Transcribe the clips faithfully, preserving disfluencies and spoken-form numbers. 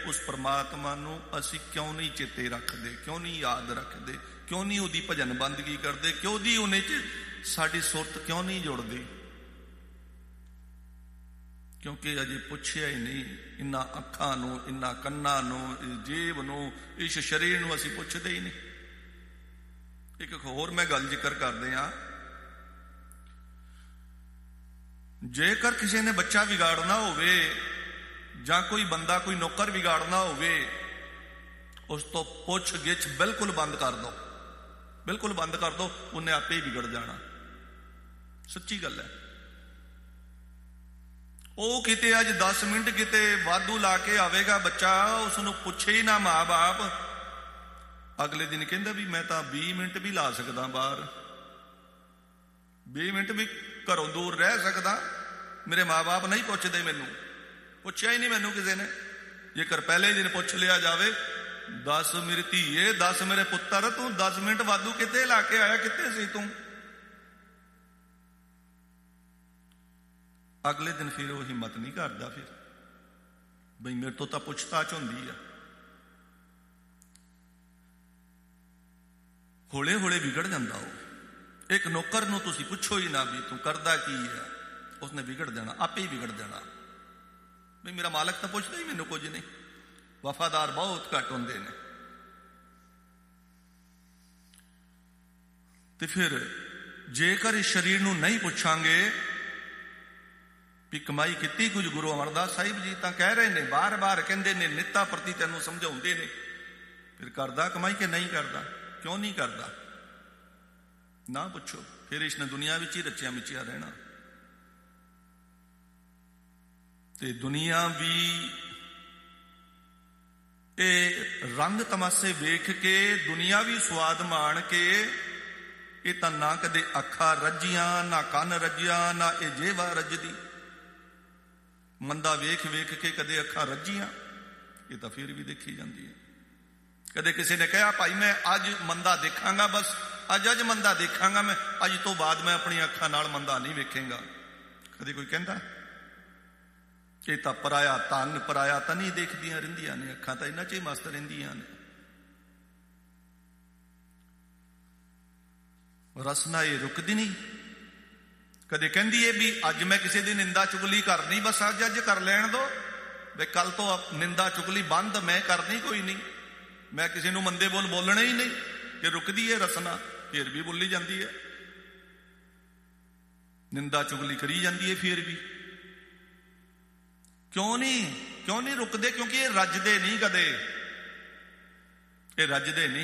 ਉਸ ਪਰਮਾਤਮਾ ਨੂੰ ਅਸੀਂ ਕਿਉਂ ਨਹੀਂ ਚੇਤੇ ਰੱਖਦੇ, ਕਿਉਂ ਨਹੀਂ ਯਾਦ ਰੱਖਦੇ, ਕਿਉਂ ਨਹੀਂ ਉਹਦੀ ਭਜਨ ਬੰਦਗੀ ਕਰਦੇ, ਕਿਉਂ ਦੀ ਉਹਨੇ 'ਚ ਸਾਡੀ ਸੁਰਤ ਕਿਉਂ ਨਹੀਂ ਜੁੜਦੀ? ਕਿਉਂਕਿ ਅਜੇ ਪੁੱਛਿਆ ਹੀ ਨਹੀਂ। ਇਹਨਾਂ ਅੱਖਾਂ ਨੂੰ, ਇਹਨਾਂ ਕੰਨਾਂ ਨੂੰ, ਇਸ ਜੇਬ ਨੂੰ, ਇਸ ਸਰੀਰ ਨੂੰ ਅਸੀਂ ਪੁੱਛਦੇ ਹੀ ਨਹੀਂ। ਇੱਕ ਹੋਰ ਮੈਂ ਗੱਲ ਜ਼ਿਕਰ ਕਰਦੇ ਹਾਂ, ਜੇਕਰ ਕਿਸੇ ਨੇ ਬੱਚਾ ਵਿਗਾੜਨਾ ਹੋਵੇ ਜਾਂ ਕੋਈ ਬੰਦਾ, ਕੋਈ ਨੌਕਰ ਵਿਗਾੜਨਾ ਹੋਵੇ, ਉਸ ਤੋਂ ਪੁੱਛ ਗਿੱਛ ਬਿਲਕੁਲ ਬੰਦ ਕਰ ਦੋ, ਬਿਲਕੁਲ ਬੰਦ ਕਰ ਦੋ, ਉਹਨੇ ਆਪੇ ਹੀ ਵਿਗੜ ਜਾਣਾ। ਸੱਚੀ ਗੱਲ ਹੈ। ਉਹ ਕਿਤੇ ਅੱਜ ਦਸ ਮਿੰਟ ਕਿਤੇ ਵਾਧੂ ਲਾ ਕੇ ਆਵੇਗਾ ਬੱਚਾ, ਉਸਨੂੰ ਪੁੱਛੇ ਹੀ ਨਾ ਮਾਂ ਬਾਪ, ਅਗਲੇ ਦਿਨ ਕਹਿੰਦਾ ਵੀ ਮੈਂ ਤਾਂ ਵੀਹ ਮਿੰਟ ਵੀ ਲਾ ਸਕਦਾ ਬਾਹਰ, ਵੀਹ ਮਿੰਟ ਵੀ ਘਰੋਂ ਦੂਰ ਰਹਿ ਸਕਦਾ, ਮੇਰੇ ਮਾਂ ਬਾਪ ਨਹੀਂ ਪੁੱਛਦੇ ਮੈਨੂੰ, ਪੁੱਛਿਆ ਹੀ ਨਹੀਂ ਮੈਨੂੰ ਕਿਸੇ ਨੇ। ਜੇਕਰ ਪਹਿਲੇ ਦਿਨ ਪੁੱਛ ਲਿਆ ਜਾਵੇ, ਦਸ ਮੇਰੀ ਧੀਏ, ਦਸ ਮੇਰੇ ਪੁੱਤਰ, ਤੂੰ ਦਸ ਮਿੰਟ ਵਾਧੂ ਕਿਤੇ ਲਾ ਕੇ ਆਇਆ, ਕਿੱਥੇ ਸੀ ਤੂੰ? ਅਗਲੇ ਦਿਨ ਫਿਰ ਉਹ ਹਿੰਮਤ ਨਹੀਂ ਕਰਦਾ, ਫਿਰ ਬਈ ਮੇਰੇ ਤੋਂ ਤਾਂ ਪੁੱਛਤਾਛ ਹੁੰਦੀ ਆ। ਹੌਲੇ ਹੌਲੇ ਵਿਗੜ ਜਾਂਦਾ ਉਹ। ਇੱਕ ਨੌਕਰ ਨੂੰ ਤੁਸੀਂ ਪੁੱਛੋ ਹੀ ਨਾ ਵੀ ਤੂੰ ਕਰਦਾ ਕੀ ਹੈ, ਉਸਨੇ ਵਿਗੜ ਜਾਣਾ, ਆਪੇ ਹੀ ਵਿਗੜ ਜਾਣਾ। ਵੀ ਮੇਰਾ ਮਾਲਕ ਤਾਂ ਪੁੱਛਦਾ ਹੀ ਮੈਨੂੰ ਕੁਝ ਨਹੀਂ। ਵਫਾਦਾਰ ਬਹੁਤ ਘੱਟ ਹੁੰਦੇ ਨੇ। ਤੇ ਫਿਰ ਜੇਕਰ ਇਸ ਸਰੀਰ ਨੂੰ ਨਹੀਂ ਪੁੱਛਾਂਗੇ ਵੀ ਕਮਾਈ ਕੀਤੀ ਕੁਝ, ਗੁਰੂ ਅਮਰਦਾਸ ਸਾਹਿਬ ਜੀ ਤਾਂ ਕਹਿ ਰਹੇ ਨੇ, ਬਾਰ ਬਾਰ ਕਹਿੰਦੇ ਨੇ, ਨਿੱਤਾ ਪ੍ਰਤੀ ਤੈਨੂੰ ਸਮਝਾਉਂਦੇ ਨੇ, ਫਿਰ ਕਰਦਾ ਕਮਾਈ ਕਿ ਨਹੀਂ ਕਰਦਾ? ਕਿਉਂ ਨਹੀਂ ਕਰਦਾ? ਨਾ ਪੁੱਛੋ, ਫਿਰ ਇਸਨੇ ਦੁਨੀਆ ਵਿੱਚ ਹੀ ਰਚਿਆ ਮਿਚਿਆ ਰਹਿਣਾ। ਤੇ ਦੁਨੀਆ ਵੀ ਇਹ ਰੰਗ ਤਮਾਸ਼ੇ ਵੇਖ ਕੇ, ਦੁਨੀਆ ਵੀ ਸਵਾਦ ਮਾਣ ਕੇ, ਇਹ ਤਾਂ ਨਾ ਕਦੇ ਅੱਖਾਂ ਰੱਜੀਆਂ, ਨਾ ਕੰਨ ਰੱਜਿਆ, ਨਾ ਇਹ ਜੇਵਾ ਰੱਜਦੀ। ਮੰਦਾ ਵੇਖ ਵੇਖ ਕੇ ਕਦੇ ਅੱਖਾਂ ਰੱਜੀਆਂ, ਇਹ ਤਾਂ ਫਿਰ ਵੀ ਦੇਖੀ ਜਾਂਦੀ ਹੈ। ਕਦੇ ਕਿਸੇ ਨੇ ਕਿਹਾ ਭਾਈ ਮੈਂ ਅੱਜ ਮੰਦਾ ਦੇਖਾਂਗਾ, ਬਸ ਅੱਜ ਅੱਜ ਮੰਦਾ ਦੇਖਾਂਗਾ ਮੈਂ, ਅੱਜ ਤੋਂ ਬਾਅਦ ਮੈਂ ਆਪਣੀ ਅੱਖਾਂ ਨਾਲ ਮੰਦਾ ਨਹੀਂ ਵੇਖਾਂਗਾ। ਕਦੇ ਕੋਈ ਕਹਿੰਦਾ? ਇਹ ਤਾਂ ਪਰਾਇਆ ਧਨ, ਪਰਾਇਆ ਤਾਂ ਨਹੀਂ ਦੇਖਦੀਆਂ ਰਹਿੰਦੀਆਂ ਨੇ ਅੱਖਾਂ, ਤਾਂ ਇਹਨਾਂ 'ਚ ਹੀ ਮਸਤ ਰਹਿੰਦੀਆਂ ਨੇ। ਰਸਨਾ ਇਹ ਰੁਕਦੀ ਨਹੀਂ। ਕਦੇ ਕਹਿੰਦੀ ਏ ਵੀ ਅੱਜ ਮੈਂ ਕਿਸੇ ਦੀ ਨਿੰਦਾ ਚੁਗਲੀ ਕਰਨੀ, ਬਸ ਅੱਜ ਅੱਜ ਕਰ ਲੈਣ ਦੋ, ਵੀ ਕੱਲ ਤੋਂ ਨਿੰਦਾ ਚੁਗਲੀ ਬੰਦ, ਮੈਂ ਕਰਨੀ ਕੋਈ ਨਹੀਂ, ਮੈਂ ਕਿਸੇ ਨੂੰ ਮੰਦੇ ਬੋਲ ਬੋਲਣੇ ਹੀ ਨਹੀਂ। ਕਿ ਰੁਕਦੀ ਹੈ ਰਸਨਾ? ਫਿਰ ਵੀ ਬੋਲੀ ਜਾਂਦੀ ਹੈ, ਨਿੰਦਾ ਚੁਗਲੀ ਕਰੀ ਜਾਂਦੀ ਹੈ ਫਿਰ ਵੀ। ਕਿਉਂ ਨਹੀਂ ਕਿਉਂ ਨਹੀਂ ਰੁਕਦੇ? ਕਿਉਂਕਿ ਇਹ ਰੱਜਦੇ ਨਹੀਂ, ਕਦੇ ਇਹ ਰੱਜਦੇ ਨਹੀਂ।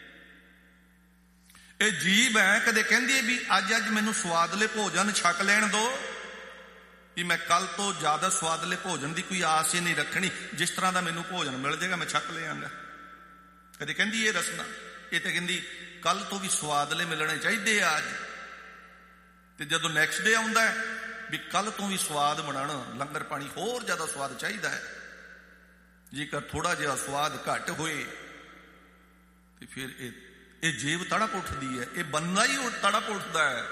ਇਹ ਜੀਭ ਹੈ, ਕਦੇ ਕਹਿੰਦੀ ਹੈ ਵੀ ਅੱਜ ਅੱਜ ਮੈਨੂੰ ਸਵਾਦਲੇ ਭੋਜਨ ਛਕ ਲੈਣ ਦੋ, ਕਿ ਮੈਂ ਕੱਲ ਤੋਂ ਜ਼ਿਆਦਾ ਸਵਾਦਲੇ ਭੋਜਨ ਦੀ ਕੋਈ ਆਸ ਹੀ ਨਹੀਂ ਰੱਖਣੀ, ਜਿਸ ਤਰ੍ਹਾਂ ਦਾ ਮੈਨੂੰ ਭੋਜਨ ਮਿਲ ਜਾਏਗਾ ਮੈਂ ਛਕ ਲਿਆਂਗਾ। ਕਦੇ ਕਹਿੰਦੀ ਇਹ ਰਸਨਾ। ਇਹ ਤਾਂ ਕਹਿੰਦੀ ਕੱਲ ਤੋਂ ਵੀ ਸਵਾਦਲੇ ਮਿਲਣੇ ਚਾਹੀਦੇ ਆ ਅੱਜ। ਤੇ ਜਦੋਂ ਨੈਕਸਟ ਡੇ ਆਉਂਦਾ ਹੈ ਵੀ ਕੱਲ ਤੋਂ ਵੀ ਸਵਾਦ ਬਣਾਉਣਾ, ਲੰਗਰ ਪਾਣੀ ਹੋਰ ਜ਼ਿਆਦਾ ਸਵਾਦ ਚਾਹੀਦਾ ਹੈ। ਜੇਕਰ ਥੋੜਾ ਜਿਹਾ ਸਵਾਦ ਘੱਟ ਹੋਏ ਤੇ ਫਿਰ ਇਹ ਇਹ ਜੇਬ ਤੜਪ ਉੱਠਦੀ ਹੈ, ਇਹ ਬੰਦਾ ਹੀ ਤੜਪ ਉੱਠਦਾ ਹੈ।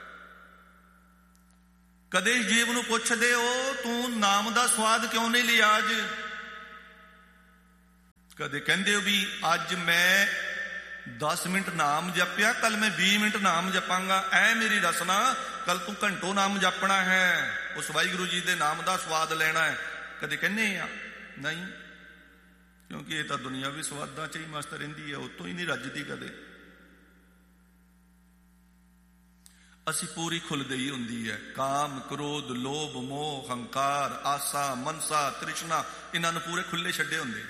ਕਦੇ ਜੇਬ ਨੂੰ ਪੁੱਛਦੇ ਹੋ ਤੂੰ ਨਾਮ ਦਾ ਸਵਾਦ ਕਿਉਂ ਨਹੀਂ ਲਿਆ ਅੱਜ? ਕਦੇ ਕਹਿੰਦੇ ਹੋ ਵੀ ਅੱਜ ਮੈਂ ਦਸ ਮਿੰਟ ਨਾਮ ਜਪਿਆ, ਕੱਲ ਮੈਂ ਵੀਹ ਮਿੰਟ ਨਾਮ ਜਪਾਂਗਾ, ਐ ਮੇਰੀ ਰਸਨਾ, ਕੱਲ ਤੂੰ ਘੰਟੋ ਨਾਮ ਜਪਣਾ ਹੈ, ਉਸ ਵਾਹਿਗੁਰੂ ਜੀ ਦੇ ਨਾਮ ਦਾ ਸਵਾਦ ਲੈਣਾ ਹੈ। ਕਦੇ ਕਹਿੰਦੇ ਆ? ਨਹੀਂ, ਕਿਉਂਕਿ ਇਹ ਤਾਂ ਦੁਨੀਆਵੀ ਸਵਾਦਾਂ 'ਚ ਹੀ ਮਸਤ ਰਹਿੰਦੀ ਹੈ, ਉਤੋਂ ਹੀ ਨਹੀਂ ਰੱਜਦੀ ਕਦੇ। ਅਸੀਂ ਪੂਰੀ ਖੁੱਲ੍ਹ ਹੀ ਹੁੰਦੀ ਹੈ। ਕਾਮ, ਕ੍ਰੋਧ, ਲੋਭ, ਮੋਹ, ਹੰਕਾਰ, ਆਸਾ, ਮਨਸਾ, ਤ੍ਰਿਸ਼ਨਾ, ਇਹਨਾਂ ਨੂੰ ਪੂਰੇ ਖੁੱਲੇ ਛੱਡੇ ਹੁੰਦੇ।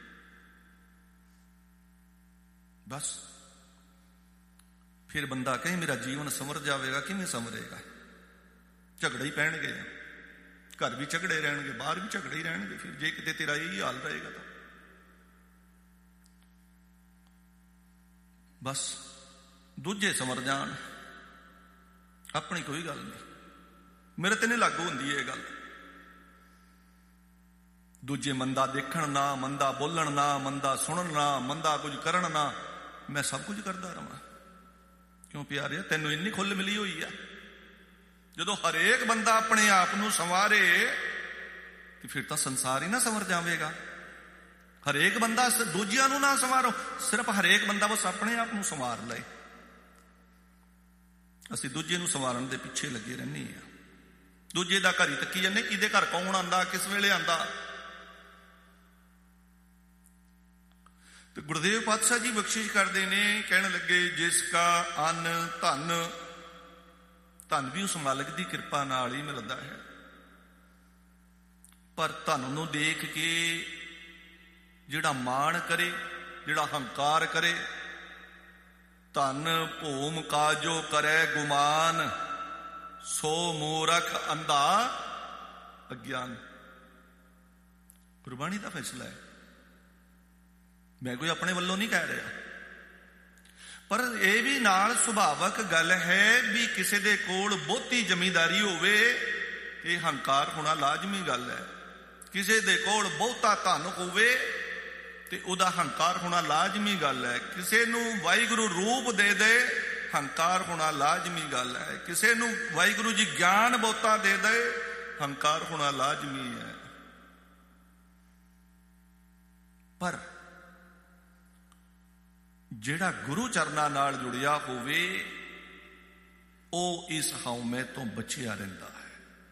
ਬਸ ਫਿਰ ਬੰਦਾ ਕਹੇ ਮੇਰਾ ਜੀਵਨ ਸੰਵਰ ਜਾਵੇਗਾ, ਕਿਵੇਂ ਸੰਵਰੇਗਾ? ਝਗੜੇ ਹੀ ਪੈਣਗੇ, ਘਰ ਵੀ ਝਗੜੇ ਰਹਿਣਗੇ, ਬਾਹਰ ਵੀ ਝਗੜੇ ਹੀ ਰਹਿਣਗੇ। ਫਿਰ ਜੇ ਕਿਤੇ ਤੇਰਾ ਇਹੀ ਹਾਲ ਰਹੇਗਾ ਤਾਂ ਬਸ ਦੂਜੇ ਸੰਵਰ ਜਾਣ, ਆਪਣੀ ਕੋਈ ਗੱਲ ਨਹੀਂ। ਮੇਰੇ ਤੇ ਨਹੀਂ ਲਾਗੂ ਹੁੰਦੀ ਇਹ ਗੱਲ। ਦੂਜੇ ਮੰਦਾ ਦੇਖਣ ਨਾ, ਮੰਦਾ ਬੋਲਣ ਨਾ, ਮੰਦਾ ਸੁਣਨ ਨਾ, ਮੰਦਾ ਕੁਝ ਕਰਨ ਨਾ, ਮੈਂ ਸਭ ਕੁਝ ਕਰਦਾ ਰਵਾਂ। ਕਿਉਂ ਪਿਆਰਿਆ? ਤੈਨੂੰ ਇੰਨੀ ਖੁੱਲ੍ਹ ਮਿਲੀ ਹੋਈ ਆ। ਜਦੋਂ ਹਰੇਕ ਬੰਦਾ ਆਪਣੇ ਆਪ ਨੂੰ ਸੰਵਾਰੇ ਤੇ ਫਿਰ ਤਾਂ ਸੰਸਾਰ ਹੀ ਨਾ ਸੰਵਰ ਜਾਵੇਗਾ। ਹਰੇਕ ਬੰਦਾ ਦੂਜਿਆਂ ਨੂੰ ਨਾ ਸੰਵਾਰੋ, ਸਿਰਫ ਹਰੇਕ ਬੰਦਾ ਬਸ ਆਪਣੇ ਆਪ ਨੂੰ ਸੰਵਾਰ ਲਏ। ਅਸੀਂ ਦੂਜੇ ਨੂੰ ਸੰਵਾਰਨ ਦੇ ਪਿੱਛੇ ਲੱਗੇ ਰਹਿੰਦੇ ਹਾਂ, ਦੂਜੇ ਦਾ ਘਰ ਹੀ ਤੱਕੀ ਜਾਂਦੇ, ਕਿਹਦੇ ਘਰ ਕੌਣ ਆਂਦਾ, ਕਿਸ ਵੇਲੇ ਆਂਦਾ। ਤੇ ਗੁਰਦੇਵ ਪਾਤਸ਼ਾਹ ਜੀ ਬਖਸ਼ਿਸ਼ ਕਰਦੇ ਨੇ, ਕਹਿਣ ਲੱਗੇ ਜਿਸ ਕਾ ਅੰਨ ਧਨ, ਧਨ ਵੀ ਉਸ ਮਾਲਕ ਦੀ ਕਿਰਪਾ ਨਾਲ ਹੀ ਮਿਲਦਾ ਹੈ, ਪਰ ਧਨ ਨੂੰ ਦੇਖ ਕੇ ਜਿਹੜਾ ਮਾਣ ਕਰੇ, ਜਿਹੜਾ ਹੰਕਾਰ ਕਰੇ, ਧਨ ਭੂਮ ਕਾਜੋ ਕਰੈ ਗੁਮਾਨ, ਸੋ ਮੂਰਖ ਅੰਧਾ ਅਗਿਆਨ। ਗੁਰਬਾਣੀ ਦਾ ਫੈਸਲਾ ਹੈ, ਮੈਂ ਕੋਈ ਆਪਣੇ ਵੱਲੋਂ ਨਹੀਂ ਕਹਿ ਰਿਹਾ, ਪਰ ਇਹ ਵੀ ਨਾਲ ਸੁਭਾਵਕ ਗੱਲ ਹੈ ਵੀ ਕਿਸੇ ਦੇ ਕੋਲ ਬਹੁਤੀ ਜ਼ਮੀਂਦਾਰੀ ਹੋਵੇ ਇਹ ਹੰਕਾਰ ਹੋਣਾ ਲਾਜ਼ਮੀ ਗੱਲ ਹੈ। ਕਿਸੇ ਦੇ ਕੋਲ ਬਹੁਤਾ ਧਨ ਹੋਵੇ ਤੇ ਉਹਦਾ ਹੰਕਾਰ ਹੋਣਾ ਲਾਜ਼ਮੀ ਗੱਲ ਹੈ। ਕਿਸੇ ਨੂੰ ਵਾਹਿਗੁਰੂ ਰੂਪ ਦੇ ਦੇ, ਹੰਕਾਰ ਹੋਣਾ ਲਾਜ਼ਮੀ ਗੱਲ ਹੈ। ਕਿਸੇ ਨੂੰ ਵਾਹਿਗੁਰੂ ਜੀ ਗਿਆਨ ਬਹੁਤਾ ਦੇ ਦੇ, ਹੰਕਾਰ ਹੋਣਾ ਲਾਜ਼ਮੀ ਹੈ। ਪਰ ਜਿਹੜਾ ਗੁਰੂ ਚਰਨਾਂ ਨਾਲ ਜੁੜਿਆ ਹੋਵੇ ਉਹ ਇਸ ਹਉਮੈ ਤੋਂ ਬਚਿਆ ਰਹਿੰਦਾ ਹੈ,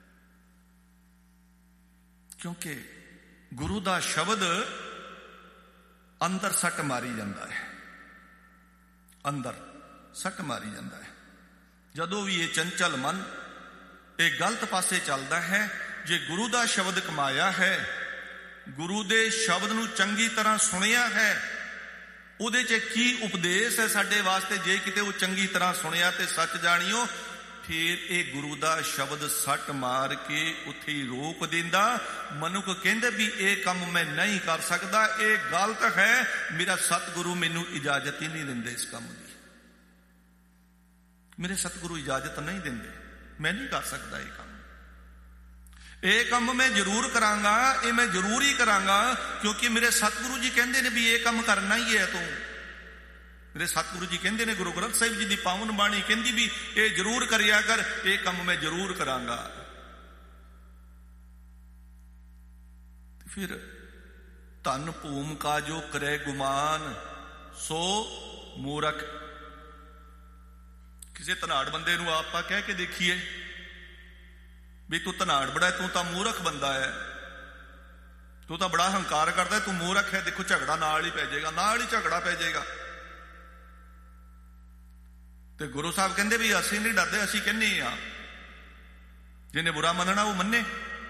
ਕਿਉਂਕਿ ਗੁਰੂ ਦਾ ਸ਼ਬਦ ਅੰਦਰ ਸੱਟ ਮਾਰੀ ਜਾਂਦਾ ਹੈ, ਅੰਦਰ ਸੱਟ ਮਾਰੀ ਜਾਂਦਾ ਹੈ। ਜਦੋਂ ਵੀ ਇਹ ਚੰਚਲ ਮਨ ਇਹ ਗਲਤ ਪਾਸੇ ਚੱਲਦਾ ਹੈ, ਜੇ ਗੁਰੂ ਦਾ ਸ਼ਬਦ ਕਮਾਇਆ ਹੈ, ਗੁਰੂ ਦੇ ਸ਼ਬਦ ਨੂੰ ਚੰਗੀ ਤਰ੍ਹਾਂ ਸੁਣਿਆ ਹੈ, ਉਹਦੇ 'ਚ ਕੀ ਉਪਦੇਸ਼ ਹੈ ਸਾਡੇ ਵਾਸਤੇ, ਜੇ ਕਿਤੇ ਉਹ ਚੰਗੀ ਤਰ੍ਹਾਂ ਸੁਣਿਆ ਤੇ ਸੱਚ ਜਾਣਿਓ, ਫਿਰ ਇਹ ਗੁਰੂ ਦਾ ਸ਼ਬਦ ਸੱਟ ਮਾਰ ਕੇ ਉੱਥੇ ਹੀ ਰੋਕ ਦਿੰਦਾ। ਮਨੁੱਖ ਕਹਿੰਦੇ ਵੀ ਇਹ ਕੰਮ ਮੈਂ ਨਹੀਂ ਕਰ ਸਕਦਾ, ਇਹ ਗਲਤ ਹੈ, ਮੇਰਾ ਸਤਿਗੁਰੂ ਮੈਨੂੰ ਇਜਾਜ਼ਤ ਹੀ ਨਹੀਂ ਦਿੰਦੇ ਇਸ ਕੰਮ ਦੀ, ਮੇਰੇ ਸਤਿਗੁਰੂ ਇਜਾਜ਼ਤ ਨਹੀਂ ਦਿੰਦੇ, ਮੈਂ ਨਹੀਂ ਕਰ ਸਕਦਾ ਇਹ ਕੰਮ। ਇਹ ਕੰਮ ਮੈਂ ਜ਼ਰੂਰ ਕਰਾਂਗਾ, ਇਹ ਮੈਂ ਜ਼ਰੂਰ ਹੀ ਕਰਾਂਗਾ, ਕਿਉਂਕਿ ਮੇਰੇ ਸਤਿਗੁਰੂ ਜੀ ਕਹਿੰਦੇ ਨੇ ਵੀ ਇਹ ਕੰਮ ਕਰਨਾ ਹੀ ਹੈ ਤੂੰ। ਮੇਰੇ ਸਤਿਗੁਰੂ ਜੀ ਕਹਿੰਦੇ ਨੇ, ਗੁਰੂ ਗ੍ਰੰਥ ਸਾਹਿਬ ਜੀ ਦੀ ਪਾਵਨ ਬਾਣੀ ਕਹਿੰਦੀ ਵੀ ਇਹ ਜ਼ਰੂਰ ਕਰਿਆ ਕਰ, ਇਹ ਕੰਮ ਮੈਂ ਜ਼ਰੂਰ ਕਰਾਂਗਾ। ਫਿਰ ਧਨ ਭੂਮ ਕਾ ਜੋ ਕਰੇ ਗੁਮਾਨ, ਸੋ ਮੂਰਖ। ਕਿਸੇ ਧਨਾੜ ਬੰਦੇ ਨੂੰ ਆਪਾਂ ਕਹਿ ਕੇ ਦੇਖੀਏ ਵੀ ਤੂੰ ਧਨਾੜ ਬੜਾ, ਤੂੰ ਤਾਂ ਮੂਰਖ ਬੰਦਾ ਹੈ, ਤੂੰ ਤਾਂ ਬੜਾ ਹੰਕਾਰ ਕਰਦਾ, ਤੂੰ ਮੂਰਖ ਹੈ, ਦੇਖੋ ਝਗੜਾ ਨਾਲ ਹੀ ਪੈ ਜਾਏਗਾ, ਨਾਲ ਹੀ ਝਗੜਾ ਪੈ ਜਾਏਗਾ। ਤੇ ਗੁਰੂ ਸਾਹਿਬ ਕਹਿੰਦੇ ਵੀ ਅਸੀਂ ਨਹੀਂ ਡਰਦੇ, ਅਸੀਂ ਕਹਿੰਦੇ ਆ ਜਿਹਨੇ ਬੁਰਾ ਮੰਨਣਾ ਉਹ ਮੰਨੇ।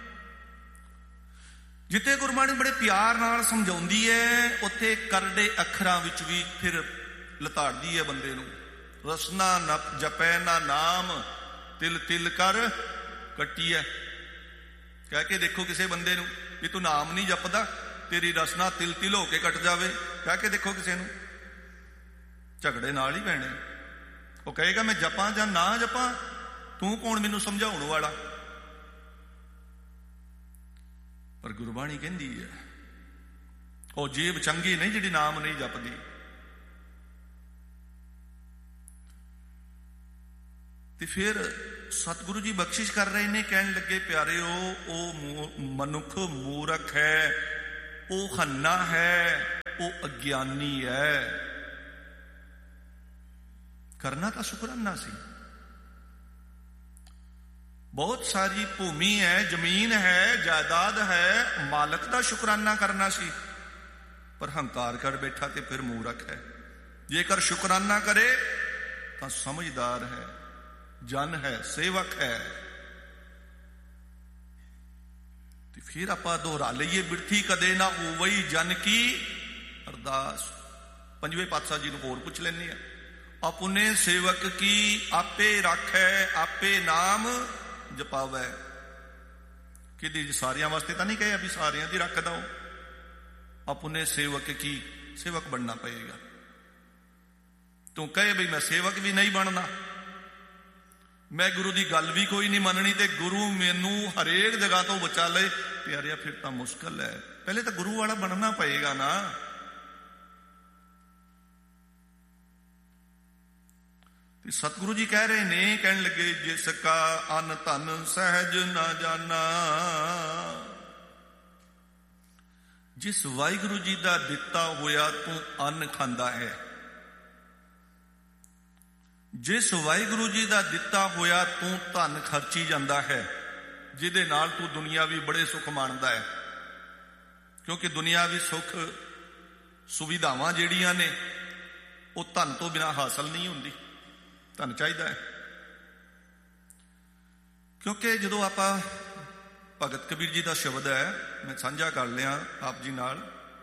ਜਿੱਥੇ ਗੁਰਬਾਣੀ ਬੜੇ ਪਿਆਰ ਨਾਲ ਸਮਝਾਉਂਦੀ ਹੈ, ਉੱਥੇ ਕਰੜੇ ਅੱਖਰਾਂ ਵਿੱਚ ਵੀ ਫਿਰ ਲਤਾੜਦੀ ਹੈ ਬੰਦੇ ਨੂੰ। ਰਸਨਾ ਨ ਜਪੈ ਨਾ ਨਾਮ, ਤਿਲ ਤਿਲ ਕਰ ਕੱਟੀ ਹੈ। ਕਹਿ ਕੇ ਦੇਖੋ ਕਿਸੇ ਬੰਦੇ ਨੂੰ ਵੀ ਤੂੰ ਨਾਮ ਨਹੀਂ ਜਪਦਾ, ਤੇਰੀ ਰਸਨਾ ਤਿਲ ਤਿਲ ਹੋ ਕੇ ਕੱਟ ਜਾਵੇ, ਕਹਿ ਕੇ ਦੇਖੋ ਕਿਸੇ ਨੂੰ, ਝਗੜੇ ਨਾਲ ਹੀ ਪੈਣੇ। ਉਹ ਕਹੇਗਾ ਮੈਂ ਜਪਾਂ ਜਾਂ ਨਾ ਜਪਾਂ, ਤੂੰ ਕੌਣ ਮੈਨੂੰ ਸਮਝਾਉਣ ਵਾਲਾ। ਪਰ ਗੁਰਬਾਣੀ ਕਹਿੰਦੀ ਹੈ ਉਹ ਜੀਭ ਚੰਗੀ ਨਹੀਂ ਜਿਹੜੀ ਨਾਮ ਨਹੀਂ ਜਪਦੀ। ਤੇ ਫਿਰ ਸਤਿਗੁਰੂ ਜੀ ਬਖਸ਼ਿਸ਼ ਕਰ ਰਹੇ ਨੇ, ਕਹਿਣ ਲੱਗੇ ਪਿਆਰਿਓ ਉਹ ਮਨੁੱਖ ਮੂਰਖ ਹੈ, ਉਹ ਹੰਨਾ ਹੈ, ਉਹ ਅਗਿਆਨੀ ਹੈ। ਕਰਨਾ ਤਾਂ ਸ਼ੁਕਰਾਨਾ ਸੀ, ਬਹੁਤ ਸਾਰੀ ਭੂਮੀ ਹੈ, ਜ਼ਮੀਨ ਹੈ, ਜਾਇਦਾਦ ਹੈ, ਮਾਲਕ ਦਾ ਸ਼ੁਕਰਾਨਾ ਕਰਨਾ ਸੀ, ਪਰ ਹੰਕਾਰ ਕਰ ਬੈਠਾ ਤੇ ਫਿਰ ਮੂਰਖ ਹੈ। ਜੇਕਰ ਸ਼ੁਕਰਾਨਾ ਕਰੇ ਤਾਂ ਸਮਝਦਾਰ ਹੈ, ਜਨ ਹੈ, ਸੇਵਕ ਹੈ। ਤੇ ਫਿਰ ਆਪਾਂ ਦੁਹਰਾ ਲਈਏ, ਬਿਰਥੀ ਕਦੇ ਨਾ ਹੋਵਈ ਜਨ ਕੀ ਅਰਦਾਸ। ਪੰਜਵੇਂ ਪਾਤਸ਼ਾਹ ਜੀ ਨੂੰ ਹੋਰ ਪੁੱਛ ਲੈਂਦੇ ਆ। ਆਪਣੇ ਸੇਵਕ ਕੀ ਆਪੇ ਰਾਖੈ, ਆਪੇ ਨਾਮ ਜਪਾਵੈ। ਕਿਹਦੀ ਸਾਰਿਆਂ ਵਾਸਤੇ ਤਾਂ ਨਹੀਂ ਕਹੇ ਵੀ ਸਾਰਿਆਂ ਦੀ ਰੱਖਦਾ ਹੋ। ਆਪਣੇ ਸੇਵਕ ਕੀ, ਸੇਵਕ ਬਣਨਾ ਪਏਗਾ। ਤੂੰ ਕਹੇ ਵੀ ਮੈਂ ਸੇਵਕ ਵੀ ਨਹੀਂ ਬਣਨਾ, ਮੈਂ ਗੁਰੂ ਦੀ ਗੱਲ ਵੀ ਕੋਈ ਨਹੀਂ ਮੰਨਣੀ, ਤੇ ਗੁਰੂ ਮੈਨੂੰ ਹਰੇਕ ਜਗ੍ਹਾ ਤੋਂ ਬਚਾ ਲਏ, ਪਿਆਰਿਆ ਫਿਰ ਤਾਂ ਮੁਸ਼ਕਲ ਹੈ। ਪਹਿਲੇ ਤਾਂ ਗੁਰੂ ਵਾਲਾ ਬਣਨਾ ਪਏਗਾ ਨਾ। ਤੇ ਸਤਿਗੁਰੂ ਜੀ ਕਹਿ ਰਹੇ ਨੇ, ਕਹਿਣ ਲੱਗੇ ਜਿਸ ਕਾ ਅੰਨ ਧਨ ਸਹਿਜ ਨਾ ਜਾਣਾ। ਜਿਸ ਵਾਹਿਗੁਰੂ ਜੀ ਦਾ ਦਿੱਤਾ ਹੋਇਆ ਤੂੰ ਅੰਨ ਖਾਂਦਾ ਹੈ, ਜਿਸ ਵਾਹਿਗੁਰੂ ਜੀ ਦਾ ਦਿੱਤਾ ਹੋਇਆ ਤੂੰ ਧਨ ਖਰਚੀ ਜਾਂਦਾ ਹੈ, ਜਿਹਦੇ ਨਾਲ ਤੂੰ ਦੁਨੀਆਵੀ ਬੜੇ ਸੁੱਖ ਮਾਣਦਾ ਹੈ। ਕਿਉਂਕਿ ਦੁਨੀਆਵੀ ਸੁੱਖ ਸੁਵਿਧਾਵਾਂ ਜਿਹੜੀਆਂ ਨੇ ਉਹ ਧਨ ਤੋਂ ਬਿਨਾਂ ਹਾਸਲ ਨਹੀਂ ਹੁੰਦੀ, ਧਨ ਚਾਹੀਦਾ ਹੈ। ਕਿਉਂਕਿ ਜਦੋਂ ਆਪਾਂ ਭਗਤ ਕਬੀਰ ਜੀ ਦਾ ਸ਼ਬਦ ਹੈ, ਮੈਂ ਸਾਂਝਾ ਕਰ ਲਿਆ ਆਪ ਜੀ ਨਾਲ,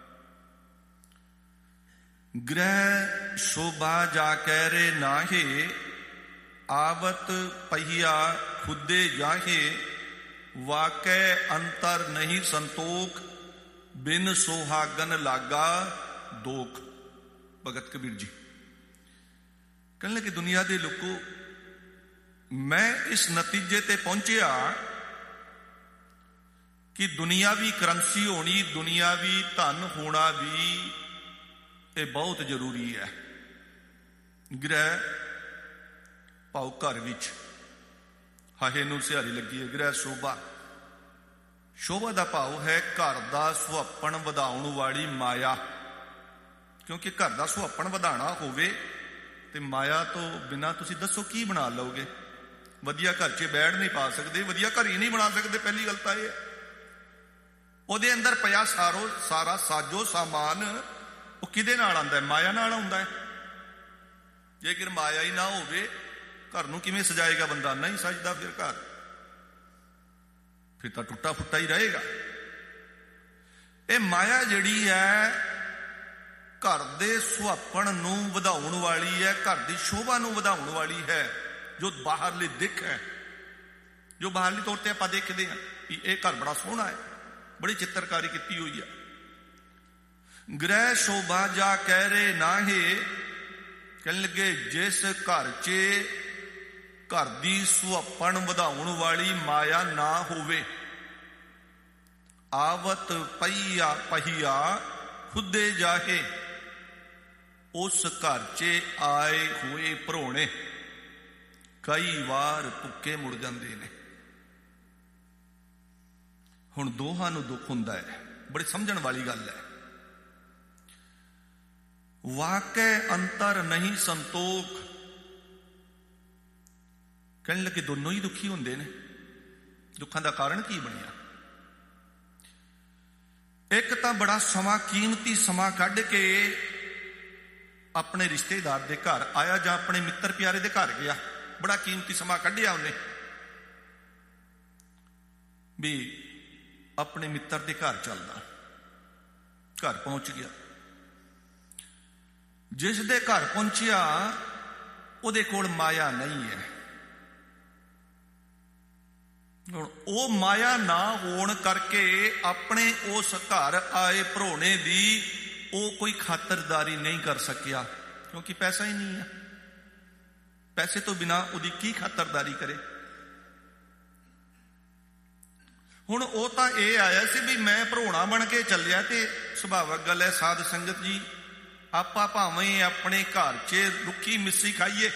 ਗ੍ਰਹਿ ਸ਼ੋਭਾ ਜਾ ਕਹਿ ਰੇ ਨਾਹੇ, ਆਵਤ ਪਹੀਆ ਖੁਦੇ ਜਾਹੇ, ਵਾਕੈ ਅੰਤਰ ਨਹੀਂ ਸੰਤੋਖ, ਬਿਨ ਸੁਹਾਗਨ ਲਾਗਾ ਦੋਖ। ਭਗਤ ਕਬੀਰ ਜੀ ਕਹਿਣ ਲੱਗੇ, ਦੁਨੀਆ ਦੇ ਲੋਕੋ, ਮੈਂ ਇਸ ਨਤੀਜੇ ਤੇ ਪਹੁੰਚਿਆ ਕਿ ਦੁਨੀਆਵੀ ਕਰੰਸੀ ਹੋਣੀ, ਦੁਨੀਆਵੀ ਧਨ ਹੋਣਾ ਵੀ ਇਹ ਬਹੁਤ ਜ਼ਰੂਰੀ ਹੈ। ਗ੍ਰਹਿ ਭਾਵ ਘਰ ਵਿੱਚ, ਹਾਹੇ ਨੂੰ ਸਿਹਾਰੀ ਲੱਗੀ ਹੈ। ਗ੍ਰਹਿ ਸ਼ੋਭਾ, ਸ਼ੋਭਾ ਦਾ ਭਾਵ ਹੈ ਘਰ ਦਾ ਸੁਹੱਪਣ ਵਧਾਉਣ ਵਾਲੀ ਮਾਇਆ। ਕਿਉਂਕਿ ਘਰ ਦਾ ਸੁਹੱਪਣ ਵਧਾਉਣਾ ਹੋਵੇ ਤੇ ਮਾਇਆ ਤੋਂ ਬਿਨਾਂ ਤੁਸੀਂ ਦੱਸੋ ਕੀ ਬਣਾ ਲਓਗੇ? ਵਧੀਆ ਘਰ 'ਚ ਬੈਠ ਨਹੀਂ ਪਾ ਸਕਦੇ, ਵਧੀਆ ਘਰ ਹੀ ਨਹੀਂ ਬਣਾ ਸਕਦੇ। ਪਹਿਲੀ ਗੱਲ ਤਾਂ ਇਹ ਹੈ, ਉਹਦੇ ਅੰਦਰ ਪਿਆ ਸਾਰੋ ਸਾਰਾ ਸਾਜੋ ਸਾਮਾਨ ਉਹ ਕਿਹਦੇ ਨਾਲ ਆਉਂਦਾ ਹੈ? ਮਾਇਆ ਨਾਲ ਆਉਂਦਾ ਹੈ। ਜੇਕਰ ਮਾਇਆ ਹੀ ਨਾ ਹੋਵੇ, ਘਰ ਨੂੰ ਕਿਵੇਂ ਸਜਾਏਗਾ ਬੰਦਾ? ਨਹੀਂ ਸਜਦਾ ਫਿਰ ਘਰ, ਫਿਰ ਤਾਂ ਟੁੱਟਾ ਫੁੱਟਾ ਹੀ ਰਹੇਗਾ। ਇਹ ਮਾਇਆ ਜਿਹੜੀ ਹੈ ਘਰ ਦੇ ਸੁਹੱਪਣ ਨੂੰ ਵਧਾਉਣ ਵਾਲੀ ਹੈ, ਘਰ ਦੀ ਸ਼ੋਭਾ ਨੂੰ ਵਧਾਉਣ ਵਾਲੀ ਹੈ। ਜੋ ਬਾਹਰਲੀ ਦਿੱਖ ਹੈ, ਜੋ ਬਾਹਰਲੀ ਤੌਰ ਤੇ ਆਪਾਂ ਦੇਖਦੇ ਹਾਂ ਕਿ ਇਹ ਘਰ ਬੜਾ ਸੋਹਣਾ ਹੈ, ਬੜੀ ਚਿੱਤਰਕਾਰੀ ਕੀਤੀ ਹੋਈ ਹੈ। ਗ੍ਰਹਿ ਸ਼ੋਭਾ ਜਾ ਕਹਿ ਰੇ ਨਾਹੇ, ਕਹਿਣ ਲੱਗੇ ਜਿਸ ਘਰ 'ਚ ਘਰ ਦੀ ਸੁਹੱਪਣ ਵਧਾਉਣ ਵਾਲੀ ਮਾਇਆ ਨਾ ਹੋਵੇ, ਆਵਤ ਪਈਆ ਪਹੀਆ ਖੁਦੇ ਜਾਹੇ, ਉਸ ਘਰ 'ਚ ਆਏ ਹੋਏ ਭਰੋਣੇ ਕਈ ਵਾਰ ਭੁੱਖੇ ਮੁੜ ਜਾਂਦੇ ਨੇ। ਹੁਣ ਦੋਹਾਂ ਨੂੰ ਦੁੱਖ ਹੁੰਦਾ ਹੈ, ਬੜੀ ਸਮਝਣ ਵਾਲੀ ਗੱਲ ਹੈ। ਵਾਕੈ ਅੰਤਰ ਨਹੀਂ ਸੰਤੋਖ, ਕਹਿਣ ਲੱਗੇ ਦੋਨੋਂ ਹੀ ਦੁਖੀ ਹੁੰਦੇ ਨੇ। ਦੁੱਖਾਂ ਦਾ ਕਾਰਨ ਕੀ ਬਣਿਆ? ਇੱਕ ਤਾਂ ਬੜਾ ਸਮਾਂ, ਕੀਮਤੀ ਸਮਾਂ ਕੱਢ ਕੇ ਆਪਣੇ ਰਿਸ਼ਤੇਦਾਰ ਦੇ ਘਰ ਆਇਆ ਜਾਂ ਆਪਣੇ ਮਿੱਤਰ ਪਿਆਰੇ ਦੇ ਘਰ ਗਿਆ, ਬੜਾ ਕੀਮਤੀ ਸਮਾਂ ਕੱਢਿਆ ਉਹਨੇ ਵੀ ਆਪਣੇ ਮਿੱਤਰ ਦੇ ਘਰ ਚੱਲਦਾ। ਘਰ ਪਹੁੰਚ ਗਿਆ, ਜਿਸ ਦੇ ਘਰ ਪਹੁੰਚਿਆ ਉਹਦੇ ਕੋਲ ਮਾਇਆ ਨਹੀਂ ਹੈ। ਹੁਣ ਉਹ ਮਾਇਆ ਨਾ ਹੋਣ ਕਰਕੇ ਆਪਣੇ ਉਸ ਘਰ ਆਏ ਭਰੋਣੇ ਦੀ ਉਹ ਕੋਈ ਖਾਤਰਦਾਰੀ ਨਹੀਂ ਕਰ ਸਕਿਆ, ਕਿਉਂਕਿ ਪੈਸਾ ਹੀ ਨਹੀਂ ਹੈ। ਪੈਸੇ ਤੋਂ ਬਿਨਾਂ ਉਹਦੀ ਕੀ ਖਾਤਰਦਾਰੀ ਕਰੇ? ਹੁਣ ਉਹ ਤਾਂ ਇਹ ਆਇਆ ਸੀ ਵੀ ਮੈਂ ਭਰੋਣਾ ਬਣ ਕੇ ਚੱਲਿਆ, ਤੇ ਸੁਭਾਵਕ ਗੱਲ ਹੈ ਸਾਧ ਸੰਗਤ ਜੀ, ਆਪਾਂ ਭਾਵੇਂ ਆਪਣੇ ਘਰ 'ਚ ਰੁੱਖੀ ਮਿੱਸੀ ਖਾਈਏ,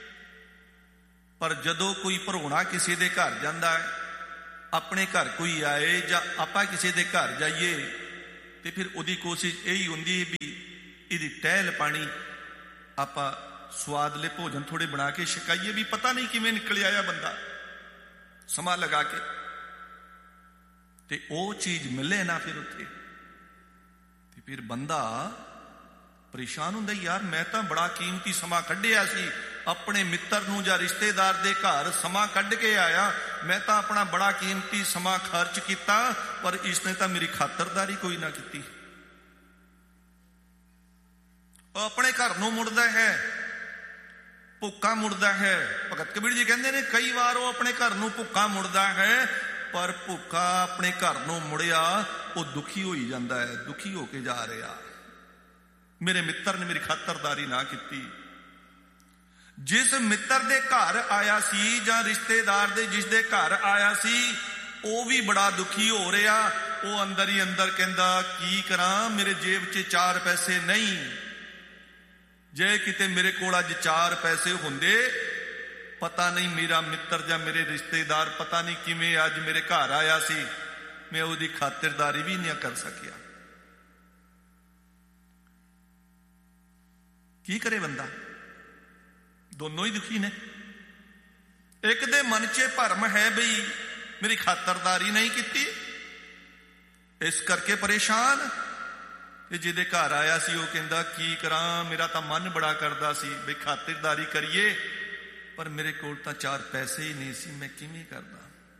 ਪਰ ਜਦੋਂ ਕੋਈ ਭਰੋਣਾ ਕਿਸੇ ਦੇ ਘਰ ਜਾਂਦਾ ਹੈ, ਆਪਣੇ ਘਰ ਕੋਈ ਆਏ ਜਾਂ ਆਪਾਂ ਕਿਸੇ ਦੇ ਘਰ ਜਾਈਏ, ਤੇ ਫਿਰ ਉਹਦੀ ਕੋਸ਼ਿਸ਼ ਇਹੀ ਹੁੰਦੀ ਵੀ ਇਹਦੀ ਟਹਿਲ ਪਾਣੀ ਆਪਾਂ ਸਵਾਦਲੇ ਭੋਜਨ ਥੋੜੇ ਬਣਾ ਕੇ ਛਕਾਈਏ, ਵੀ ਪਤਾ ਨਹੀਂ ਕਿਵੇਂ ਨਿਕਲ ਆਇਆ ਬੰਦਾ ਸਮਾਂ ਲਗਾ ਕੇ, ਤੇ ਉਹ ਚੀਜ਼ ਮਿਲੇ ਨਾ ਫਿਰ ਉੱਥੇ, ਤੇ ਫਿਰ ਬੰਦਾ ਪਰੇਸ਼ਾਨ ਹੁੰਦਾ, ਯਾਰ ਮੈਂ ਤਾਂ ਬੜਾ ਕੀਮਤੀ ਸਮਾਂ ਕੱਢਿਆ ਸੀ, ਆਪਣੇ ਮਿੱਤਰ ਨੂੰ ਜਾਂ ਰਿਸ਼ਤੇਦਾਰ ਦੇ ਘਰ ਸਮਾਂ ਕੱਢ ਕੇ ਆਇਆ, ਮੈਂ ਤਾਂ ਆਪਣਾ ਬੜਾ ਕੀਮਤੀ ਸਮਾਂ ਖਰਚ ਕੀਤਾ, ਪਰ ਇਸਨੇ ਤਾਂ ਮੇਰੀ ਖਾਤਰਦਾਰੀ ਕੋਈ ਨਾ ਕੀਤੀ। ਉਹ ਆਪਣੇ ਘਰ ਨੂੰ ਮੁੜਦਾ ਹੈ, ਭੁੱਖਾ ਮੁੜਦਾ ਹੈ। ਭਗਤ ਕਬੀਰ ਜੀ ਕਹਿੰਦੇ ਨੇ ਕਈ ਵਾਰ ਉਹ ਆਪਣੇ ਘਰ ਨੂੰ ਭੁੱਖਾ ਮੁੜਦਾ ਹੈ, ਪਰ ਭੁੱਖਾ ਆਪਣੇ ਘਰ ਨੂੰ ਮੁੜਿਆ ਉਹ ਦੁਖੀ ਹੋਈ ਜਾਂਦਾ ਹੈ, ਦੁਖੀ ਹੋ ਕੇ ਜਾ ਰਿਹਾ, ਮੇਰੇ ਮਿੱਤਰ ਨੇ ਮੇਰੀ ਖਾਤਰਦਾਰੀ ਨਾ ਕੀਤੀ। ਜਿਸ ਮਿੱਤਰ ਦੇ ਘਰ ਆਇਆ ਸੀ ਜਾਂ ਰਿਸ਼ਤੇਦਾਰ ਦੇ ਜਿਸ ਦੇ ਘਰ ਆਇਆ ਸੀ, ਉਹ ਵੀ ਬੜਾ ਦੁਖੀ ਹੋ ਰਿਹਾ। ਉਹ ਅੰਦਰ ਹੀ ਅੰਦਰ ਕਹਿੰਦਾ ਕੀ ਕਰਾਂ, ਮੇਰੇ ਜੇਬ 'ਚ ਚਾਰ ਪੈਸੇ ਨਹੀਂ, ਜੇ ਕਿਤੇ ਮੇਰੇ ਕੋਲ ਅੱਜ ਚਾਰ ਪੈਸੇ ਹੁੰਦੇ, ਪਤਾ ਨਹੀਂ ਮੇਰਾ ਮਿੱਤਰ ਜਾਂ ਮੇਰੇ ਰਿਸ਼ਤੇਦਾਰ ਪਤਾ ਨਹੀਂ ਕਿਵੇਂ ਅੱਜ ਮੇਰੇ ਘਰ ਆਇਆ ਸੀ, ਮੈਂ ਉਹਦੀ ਖਾਤਰਦਾਰੀ ਵੀ ਨਹੀਂ ਕਰ ਸਕਿਆ। ਕੀ ਕਰੇ ਬੰਦਾ, ਦੋਨੋਂ ਹੀ ਦੁਖੀ ਨੇ। ਇੱਕ ਦੇ ਮਨ 'ਚ ਭਰਮ ਹੈ ਬਈ ਮੇਰੀ ਖਾਤਰਦਾਰੀ ਨਹੀਂ ਕੀਤੀ, ਇਸ ਕਰਕੇ ਪਰੇਸ਼ਾਨ। ਤੇ ਜਿਹਦੇ ਘਰ ਆਇਆ ਸੀ ਉਹ ਕਹਿੰਦਾ ਕੀ ਕਰਾਂ, ਮੇਰਾ ਤਾਂ ਮਨ ਬੜਾ ਕਰਦਾ ਸੀ ਬਈ ਖਾਤਰਦਾਰੀ ਕਰੀਏ, ਪਰ ਮੇਰੇ ਕੋਲ ਤਾਂ ਚਾਰ ਪੈਸੇ ਹੀ ਨਹੀਂ ਸੀ, ਮੈਂ ਕਿਵੇਂ ਕਰਦਾ।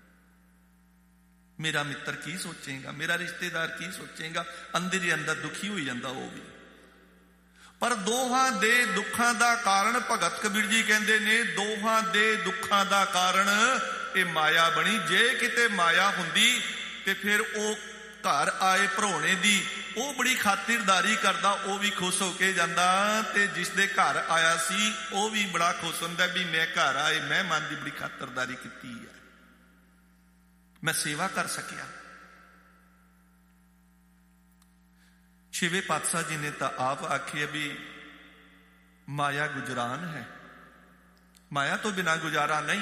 ਮੇਰਾ ਮਿੱਤਰ ਕੀ ਸੋਚੇਗਾ, ਮੇਰਾ ਰਿਸ਼ਤੇਦਾਰ ਕੀ ਸੋਚੇਗਾ, ਅੰਦਰ ਹੀ ਅੰਦਰ ਦੁਖੀ ਹੋਈ ਜਾਂਦਾ ਉਹ ਵੀ। ਪਰ ਦੋਹਾਂ ਦੇ ਦੁੱਖਾਂ ਦਾ ਕਾਰਨ, ਭਗਤ ਕਬੀਰ ਜੀ ਕਹਿੰਦੇ ਨੇ, ਦੋਹਾਂ ਦੇ ਦੁੱਖਾਂ ਦਾ ਕਾਰਨ ਇਹ ਮਾਇਆ ਬਣੀ। ਜੇ ਕਿਤੇ ਮਾਇਆ ਹੁੰਦੀ ਤੇ ਫਿਰ ਉਹ ਘਰ ਆਏ ਭਰੋਣੇ ਦੀ ਉਹ ਬੜੀ ਖਾਤਿਰਦਾਰੀ ਕਰਦਾ, ਉਹ ਵੀ ਖੁਸ਼ ਹੋ ਕੇ ਜਾਂਦਾ। ਤੇ ਜਿਸ ਦੇ ਘਰ ਆਇਆ ਸੀ ਉਹ ਵੀ ਬੜਾ ਖੁਸ਼ ਹੁੰਦਾ ਵੀ ਮੈਂ ਘਰ ਆਏ ਮਹਿਮਾਨ ਦੀ ਬੜੀ ਖਾਤਰਦਾਰੀ ਕੀਤੀ ਹੈ, ਮੈਂ ਸੇਵਾ ਕਰ ਸਕਿਆ। ਛੇਵੇਂ ਪਾਤਸ਼ਾਹ ਜੀ ਨੇ ਤਾਂ ਆਪ ਆਖਿਆ ਵੀ ਮਾਇਆ ਗੁਜਰਾਨ ਹੈ, ਮਾਇਆ ਤੋਂ ਬਿਨਾਂ ਗੁਜ਼ਾਰਾ ਨਹੀਂ।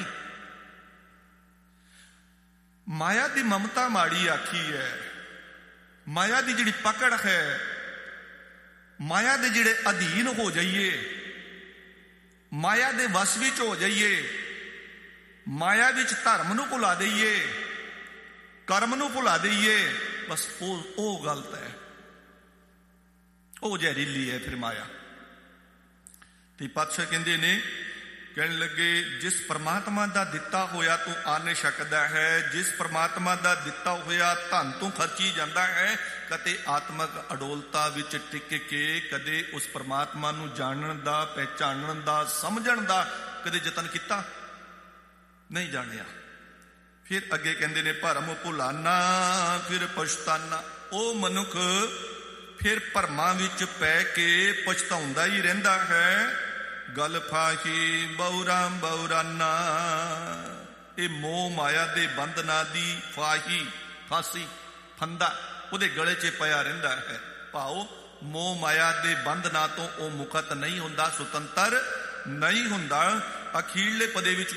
ਮਾਇਆ ਦੀ ਮਮਤਾ ਮਾੜੀ ਆਖੀ ਹੈ, ਮਾਇਆ ਦੀ ਜਿਹੜੀ ਪਕੜ ਹੈ, ਮਾਇਆ ਦੇ ਜਿਹੜੇ ਅਧੀਨ ਹੋ ਜਾਈਏ, ਮਾਇਆ ਦੇ ਵਸ ਵਿੱਚ ਹੋ ਜਾਈਏ, ਮਾਇਆ ਵਿੱਚ ਧਰਮ ਨੂੰ ਭੁਲਾ ਦਈਏ, ਕਰਮ ਨੂੰ ਭੁਲਾ ਦਈਏ, ਬਸ ਉਹ ਉਹ ਗਲਤ ਹੈ, ਉਹ ਜ਼ਹਿਰੀਲੀ ਹੈ ਫਿਰ ਮਾਇਆ। ਤੇ ਪਾਤਸ਼ਾਹ ਕਹਿੰਦੇ ਨੇ, ਕਹਿਣ ਲੱਗੇ ਜਿਸ ਪਰਮਾਤਮਾ ਦਾ ਦਿੱਤਾ ਹੋਇਆ ਤੂੰ ਆਨੇ ਸਕਦਾ ਹੈ, ਜਿਸ ਪਰਮਾਤਮਾ ਦਾ ਦਿੱਤਾ ਹੋਇਆ ਧਨ ਤੂੰ ਖਰਚੀ ਜਾਂਦਾ ਹੈ, ਕਦੇ ਆਤਮਕ ਅਡੋਲਤਾ ਵਿੱਚ ਟਿਕ ਕੇ ਕਦੇ ਉਸ ਪਰਮਾਤਮਾ ਨੂੰ ਜਾਣਨ ਦਾ, ਪਹਿਚਾਨਣ ਦਾ, ਸਮਝਣ ਦਾ ਕਦੇ ਯਤਨ ਕੀਤਾ ਨਹੀਂ, ਜਾਣਿਆ। ਫਿਰ ਅੱਗੇ ਕਹਿੰਦੇ ਨੇ ਭਰਮ ਭੁਲਾਨਾ ਫਿਰ ਪਛਤਾਨਾ। ਉਹ ਮਨੁੱਖ ਫਿਰ ਭਰਮਾਂ ਵਿੱਚ ਪੈ ਕੇ ਪਛਤਾਉਂਦਾ ਹੀ ਰਹਿੰਦਾ ਹੈ। ਗਲ ਫਾਹੀ ਬਹੁਰਾ ਬਹੁਰਾਨਾ, ਇਹ ਮੋਹ ਮਾਇਆ ਦੇ ਬੰਧਨਾਂ ਦੀ ਫਾਹੀ, ਫਾਂਸੀ, ਫੰਦਾ ਉਹਦੇ ਗਲੇ 'ਚ ਪਿਆ ਰਹਿੰਦਾ ਹੈ। ਭਾਵ ਮੋਹ ਮਾਇਆ ਦੇ ਬੰਧਨਾਂ ਤੋਂ ਉਹ ਮੁਕਤ ਨਹੀਂ ਹੁੰਦਾ, ਸੁਤੰਤਰ ਨਹੀਂ ਹੁੰਦਾ। ਅਖੀਰਲੇ ਪਦੇ ਵਿੱਚ